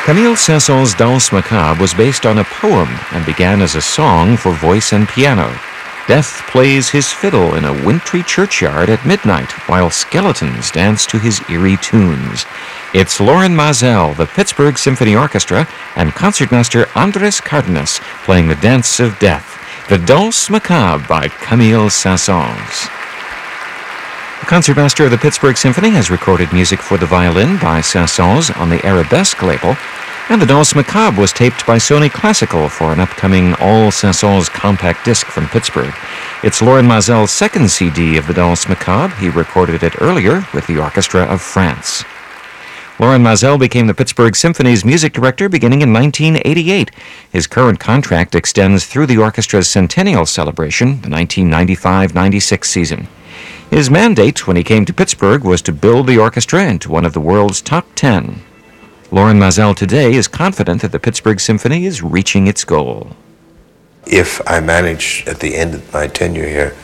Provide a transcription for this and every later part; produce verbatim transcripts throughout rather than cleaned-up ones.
Camille Saint-Saëns' Danse Macabre was based on a poem and began as a song for voice and piano. Death plays his fiddle in a wintry churchyard at midnight while skeletons dance to his eerie tunes. It's Lorin Maazel, the Pittsburgh Symphony Orchestra, and concertmaster Andrés Cardenas playing the Dance of Death, the Danse Macabre by Camille Saint-Saëns. The concertmaster of the Pittsburgh Symphony has recorded music for the violin by Saint-Saëns on the Arabesque label, and the Danse Macabre was taped by Sony Classical for an upcoming all Saint-Saëns compact disc from Pittsburgh. It's Lorin Maazel's second C D of the Danse Macabre. He recorded it earlier with the Orchestra of France. Lorin Maazel became the Pittsburgh Symphony's music director beginning in nineteen eighty-eight. His current contract extends through the orchestra's centennial celebration, the nineteen ninety-five ninety-six season. His mandate when he came to Pittsburgh was to build the orchestra into one of the world's top ten. Lorin Maazel today is confident that the Pittsburgh Symphony is reaching its goal. If I manage at the end of my tenure here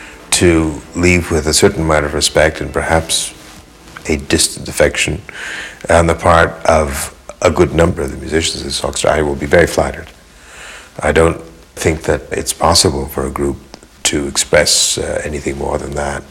to leave with a certain amount of respect and perhaps a distant affection on the part of a good number of the musicians of this orchestra, I will be very flattered. I don't think that it's possible for a group to express uh, anything more than that.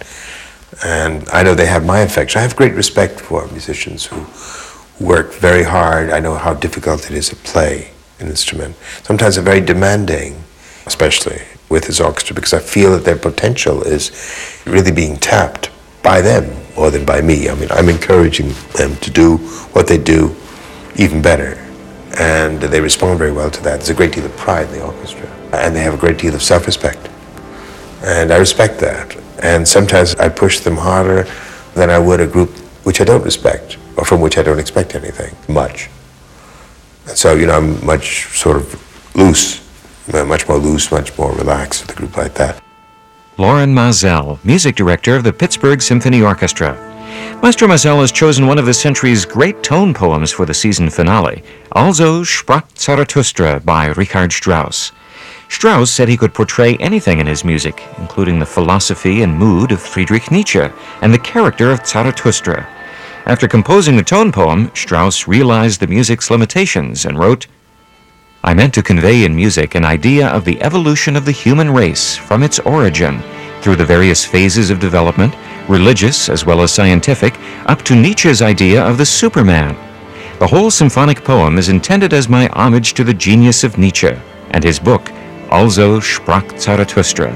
And I know they have my affection. I have great respect for musicians who work very hard. I know how difficult it is to play an instrument. Sometimes they're very demanding, especially with this orchestra, because I feel that their potential is really being tapped by them more than by me. I mean, I'm encouraging them to do what they do even better. And they respond very well to that. There's a great deal of pride in the orchestra. And they have a great deal of self-respect. And I respect that. And sometimes I push them harder than I would a group which I don't respect, or from which I don't expect anything, much. And so, you know, I'm much sort of loose, much more loose, much more relaxed with a group like that. Lorin Maazel, music director of the Pittsburgh Symphony Orchestra. Maestro Maazel has chosen one of the century's great tone poems for the season finale, Also sprach Zarathustra by Richard Strauss. Strauss said he could portray anything in his music, including the philosophy and mood of Friedrich Nietzsche and the character of Zarathustra. After composing the tone poem, Strauss realized the music's limitations and wrote, "I meant to convey in music an idea of the evolution of the human race from its origin, through the various phases of development, religious as well as scientific, up to Nietzsche's idea of the Superman. The whole symphonic poem is intended as my homage to the genius of Nietzsche and his book, Also sprach Zarathustra."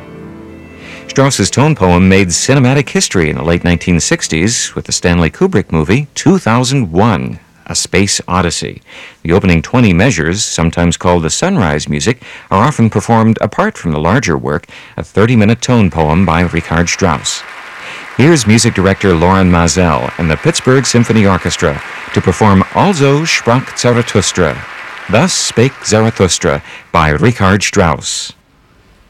Strauss's tone poem made cinematic history in the late nineteen sixties with the Stanley Kubrick movie two thousand one, A Space Odyssey. The opening twenty measures, sometimes called the sunrise music, are often performed apart from the larger work, a thirty-minute tone poem by Richard Strauss. Here's music director Lorin Maazel and the Pittsburgh Symphony Orchestra to perform Also sprach Zarathustra, Thus Spake Zarathustra by Richard Strauss.